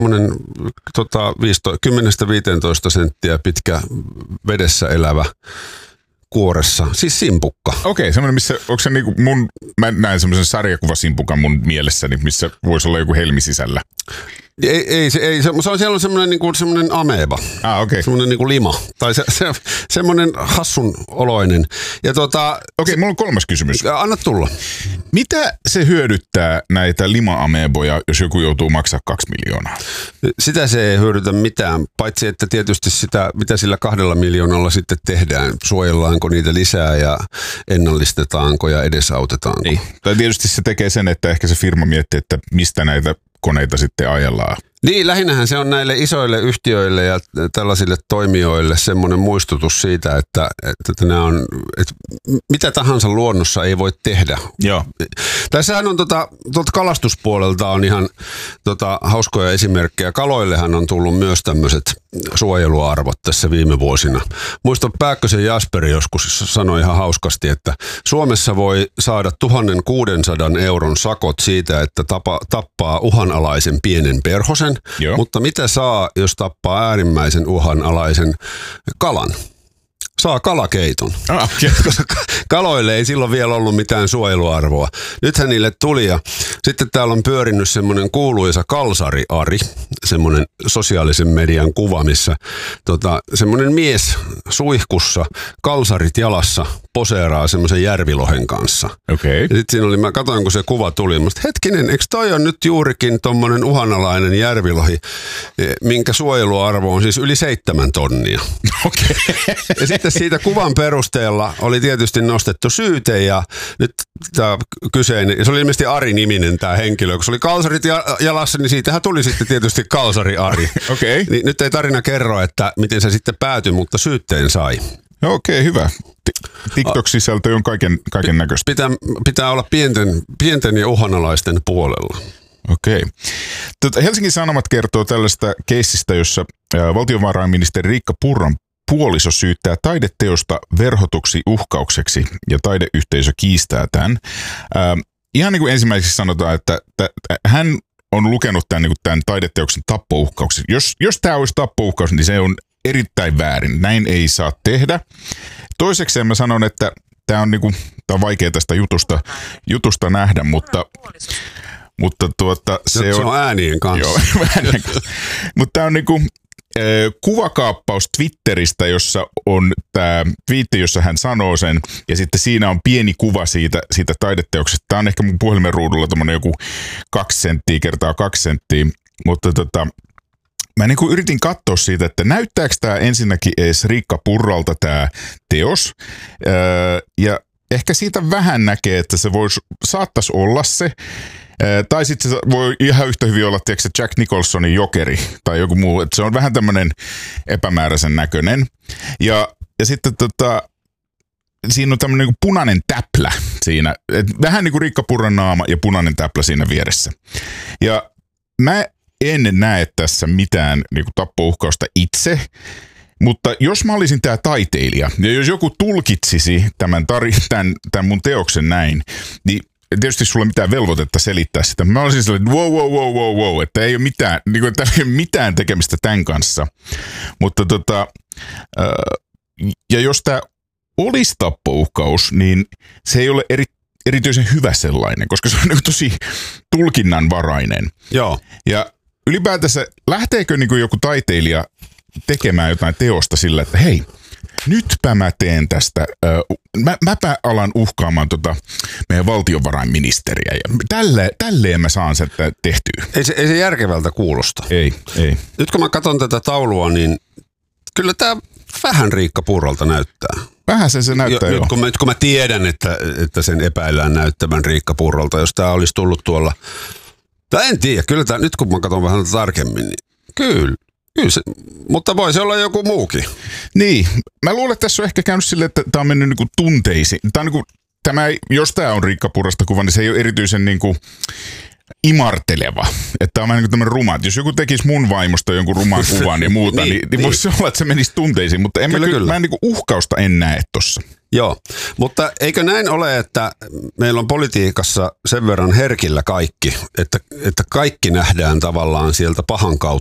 semmoinen 10-15 senttiä pitkä vedessä elävä kuoressa, siis simpukka. Okei, semmoinen, missä, onko se niinku mä näen semmoisen sarjakuvasimpukan mun mielessäni, missä voisi olla joku helmi sisällä. Siellä on semmoinen ameba. Okei. Semmoinen niinku lima. Tai semmoinen hassun oloinen. Ja Okei, mulla on 3. kysymys. Anna tulla. Mitä se hyödyttää näitä lima-ameboja, jos joku joutuu maksaa 2 miljoonaa? Sitä se ei hyödytä mitään, paitsi että tietysti sitä, mitä sillä 2 miljoonalla sitten tehdään. Suojellaanko niitä lisää ja ennallistetaanko ja edesautetaanko? Niin. Tai tietysti se tekee sen, että ehkä se firma miettii, että mistä näitä koneita sitten ajellaan. Niin, lähinnähän se on näille isoille yhtiöille ja tällaisille toimijoille semmoinen muistutus siitä, että nämä on, että mitä tahansa luonnossa ei voi tehdä. Joo. Tässähän on tuolta kalastuspuolelta on ihan hauskoja esimerkkejä. Kaloillehan on tullut myös tämmöiset suojeluarvot tässä viime vuosina. Muistan Pääkkösen Jasperi joskus sanoi ihan hauskasti, että Suomessa voi saada 1600 euron sakot siitä, että tappaa uhanalaisen pienen perhosen. Joo. Mutta mitä saa, jos tappaa äärimmäisen uhanalaisen kalan? Saa kalakeiton. Koska kaloille ei silloin vielä ollut mitään suojeluarvoa. Nythän niille tuli ja sitten täällä on pyörinyt semmoinen kuuluisa kalsari-Ari, semmoinen sosiaalisen median kuva, missä semmoinen mies suihkussa, kalsarit jalassa, poseeraa semmoisen järvilohen kanssa. Okay. Ja sitten siinä oli, mä katsoin kun se kuva tuli, mä sanoin, hetkinen, eikö toi on nyt juurikin tommonen uhanalainen järvilohi, minkä suojeluarvo on siis yli 7 tonnia. Okei. Ja sitten siitä kuvan perusteella oli tietysti nostettu syyte ja nyt tämä kyseinen, ja se oli ilmeisesti Ari-niminen tämä henkilö, kun se oli kalsarit jalassa, niin siitähän tuli sitten tietysti kalsari Ari. Okei. Niin nyt ei tarina kerro, että miten se sitten päätyi, mutta syytteen sai. Okei, hyvä. TikTok-sisältö on kaiken näköistä. Pitää olla pienten ja uhanalaisten puolella. Okei. Helsingin Sanomat kertoo tällaista keissistä, jossa valtiovarainministeri Riikka Purran puoliso syyttää taideteosta verhotuksi uhkaukseksi ja taideyhteisö kiistää tämän. Ihan niin kuin ensimmäiseksi sanotaan, että hän on lukenut tämän taideteoksen tappouhkauksen. Jos tämä olisi tappouhkaus, niin se on erittäin väärin. Näin ei saa tehdä. Toiseksi mä sanon, että tämä on vaikea tästä jutusta nähdä, mutta se on äänien kanssa. Joo, mutta tämä on kuvakaappaus Twitteristä, jossa on tämä twiitti, jossa hän sanoo sen, ja sitten siinä on pieni kuva siitä taideteoksesta. Tämä on ehkä mun puhelimen ruudulla tommoinen joku 2 senttiä kertaa 2 senttiä, mutta mä yritin katsoa siitä, että näyttääkö tämä ensinnäkin edes Riikka Purralta tämä teos, ja ehkä siitä vähän näkee, että se saattaisi olla se, tai sitten se voi ihan yhtä hyvin olla, tiedätkö, Jack Nicholsonin Jokeri tai joku muu, että se on vähän tämmöinen epämääräisen näköinen. Ja sitten siinä on tämmöinen punainen täplä siinä, vähän niin kuin Riikka Purran naama ja punainen täplä siinä vieressä. Ja mä en näe tässä mitään tappouhkausta itse, mutta jos mä olisin tää taiteilija, ja jos joku tulkitsisi tämän mun teoksen näin, niin tietysti sulla ei ole mitään velvoitetta selittää sitä. Mä olisin sellainen, että wow, että ei ole mitään, että ei ole mitään tekemistä tämän kanssa. Mutta ja jos tämä olisi tappouhkaus, niin se ei ole erityisen hyvä sellainen, koska se on tosi tulkinnanvarainen. Joo. Ja ylipäätänsä lähteekö joku taiteilija tekemään jotain teosta sillä, että hei, nytpä mä teen tästä, mäpä alan uhkaamaan meidän valtiovarainministeriä ja tälleen mä saan sen tehtyä. Ei se järkevältä kuulosta. Ei. Nyt kun mä katson tätä taulua, niin kyllä tää vähän Riikka Purralta näyttää. Vähän se näyttää nyt kun mä tiedän, että sen epäillään näyttävän Riikka Purralta, jos tää olisi tullut tuolla. Tai en tiedä, kyllä tää, nyt kun mä katson vähän tarkemmin, niin kyllä se, mutta voi se olla joku muukin. Niin, mä luulen, että tässä on ehkä käynyt silleen, että tää on mennyt tunteisiin. Jos tää on Riikka Purrasta kuva, niin se ei ole erityisen imarteleva. Että tää on vähän tämmöinen ruma. Jos joku tekisi mun vaimosta jonkun ruman kuvan ja muuta, niin voisi olla, että se menisi tunteisiin. Mutta mä uhkausta en näe tossa. Joo, mutta eikö näin ole, että meillä on politiikassa sen verran herkillä kaikki, että kaikki nähdään tavallaan sieltä pahan kautta